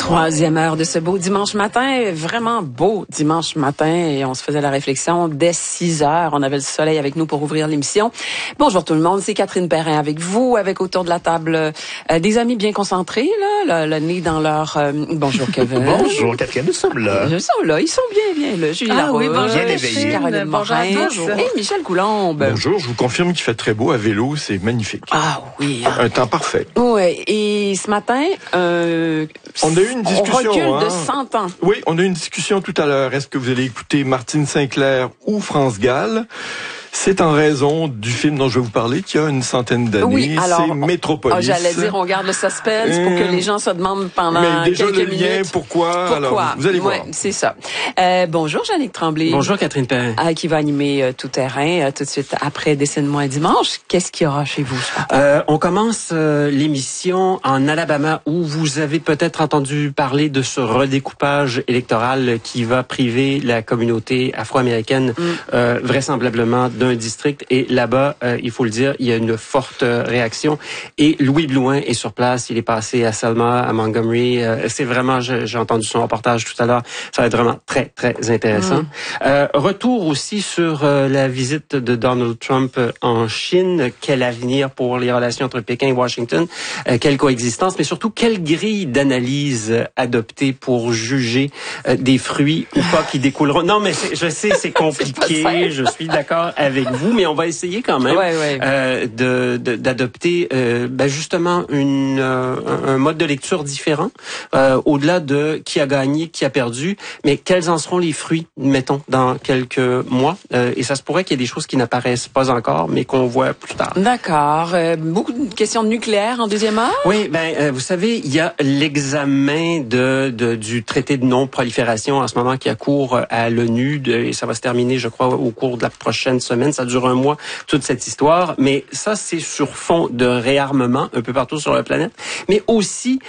Troisième heure de ce beau dimanche matin, vraiment beau dimanche matin, et on se faisait la réflexion dès 6 heures. On avait le soleil avec nous pour ouvrir l'émission. Bonjour tout le monde, c'est Catherine Perrin avec vous, avec autour de la table des amis bien concentrés, là, le nez dans leur... bonjour Kevin. Bonjour Catherine, nous sommes là. Ils sont là, ils sont bien là. Julie Laroche, oui, bonjour, Caroline Morin et Michel Coulombe. Bonjour, je vous confirme qu'il fait très beau à vélo, c'est magnifique. Ah oui. Un temps parfait. Ouais, et ce matin, on a eu une discussion. On recule de 100 ans. Oui, on a eu une discussion tout à l'heure. Est-ce que vous allez écouter Martine Sinclair ou France Gall? C'est en raison du film dont je vais vous parler, qui a une centaine d'années. Oui, alors, c'est Metropolis. J'allais dire, on garde le suspense pour que les gens se demandent pendant mais déjà quelques le lien, minutes. pourquoi? Alors, vous allez voir. C'est ça. Bonjour, Jannick Tremblay. Bonjour, Catherine Perrin. Qui va animer Tout terrain tout de suite après Dessine-moi un dimanche. Qu'est-ce qu'il y aura chez vous ce matin? On commence l'émission en Alabama, où vous avez peut-être entendu parler de ce redécoupage électoral qui va priver la communauté afro-américaine vraisemblablement d'un district. Et là-bas, il faut le dire, il y a une forte réaction. Et Louis Blouin est sur place. Il est passé à Selma, à Montgomery. C'est vraiment, j'ai entendu son reportage tout à l'heure. Ça va être vraiment très, très intéressant. Retour aussi sur la visite de Donald Trump en Chine. Quel avenir pour les relations entre Pékin et Washington? Quelle coexistence? Mais surtout, quelle grille d'analyse adopter pour juger des fruits ou pas qui découleront? Non, mais je sais, c'est compliqué. Je suis d'accord avec vous, mais on va essayer quand même d'adopter justement un mode de lecture différent, au-delà de qui a gagné, qui a perdu, mais quels en seront les fruits, mettons, dans quelques mois. Et ça se pourrait qu'il y ait des choses qui n'apparaissent pas encore, mais qu'on voit plus tard. D'accord. Beaucoup de questions de nucléaire en deuxième heure? Oui, vous savez, il y a l'examen du traité de non-prolifération en ce moment qui a cours à l'ONU, et ça va se terminer, je crois, au cours de la prochaine semaine. Ça dure un mois, toute cette histoire. Mais ça, c'est sur fond de réarmement un peu partout sur la planète, mais aussi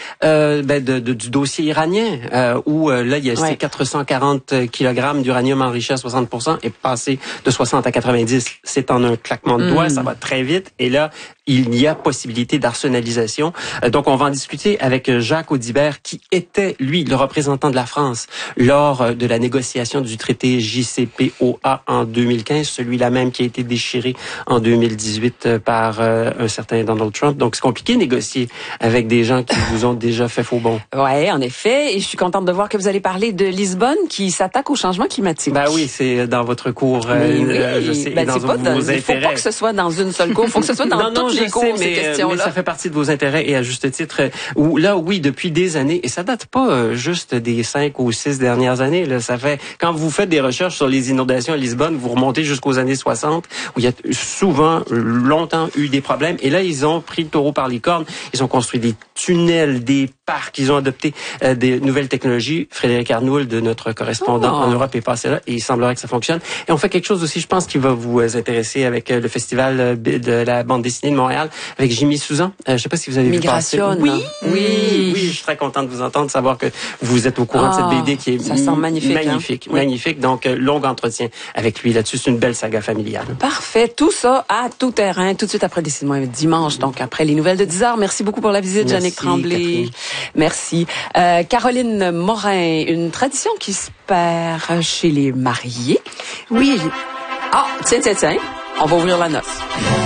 du dossier iranien, où là, il y a ces 440 kg d'uranium enrichi à 60% est passé de 60 à 90. C'est en un claquement de doigts, ça va très vite. Et là, il y a possibilité d'arsenalisation. Donc, on va en discuter avec Jacques Audibert, qui était, lui, le représentant de la France lors de la négociation du traité JCPOA en 2015, celui-là même qui a été déchiré en 2018 par un certain Donald Trump. Donc, c'est compliqué de négocier avec des gens qui vous ont déjà fait faux bon. Ouais, en effet. Et je suis contente de voir que vous allez parler de Lisbonne qui s'attaque au changement climatique. Ben oui, c'est dans votre cours. Je sais, dans vos intérêts. Il faut pas que ce soit dans une seule cour. Il faut que ce soit dans toutes les cours, ces questions-là. Mais ça fait partie de vos intérêts, et à juste titre. Oui, depuis des années, et ça date pas juste des 5 ou 6 dernières années. Là, ça fait, quand vous faites des recherches sur les inondations à Lisbonne, vous remontez jusqu'aux années 60, où il y a souvent, longtemps eu des problèmes. Et là, ils ont pris le taureau par les cornes. Ils ont construit des tunnels, des parcs. Ils ont adopté des nouvelles technologies. Frédéric Arnould, de notre correspondant en Europe, est passé là, et il semblerait que ça fonctionne. Et on fait quelque chose aussi, je pense, qui va vous intéresser avec le Festival de la bande dessinée de Montréal, avec Jimmy Souzan. Je sais pas si vous avez vu passer. Oui, je suis très contente de vous entendre, savoir que vous êtes au courant de cette BD qui est ça sent magnifique. Magnifique. Donc, long entretien avec lui là-dessus. C'est une belle saga familiale. Parfait. Tout ça à Tout terrain, tout de suite après Dessine-moi dimanche, donc après les nouvelles de 10 heures. Merci beaucoup pour la visite, Jannick Tremblay. Catherine. Merci. Caroline Morin, une tradition qui se perd chez les mariés. Oui. Ah, tiens. On va ouvrir la noce.